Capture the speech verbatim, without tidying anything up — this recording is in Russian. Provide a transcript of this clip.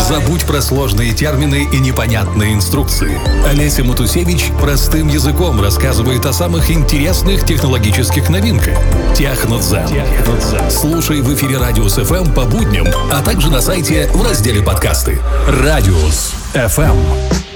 Забудь про сложные термины и непонятные инструкции. Олеся Матусевич простым языком рассказывает о самых интересных технологических новинках. Технодзен. Слушай в эфире Радиус эф эм по будням, а также на сайте в разделе подкасты. Радиус эф эм.